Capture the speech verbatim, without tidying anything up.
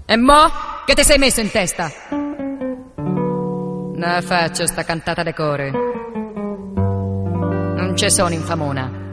E mo? Che ti sei messo in testa? La faccio sta cantata de core. Non ci sono infamona.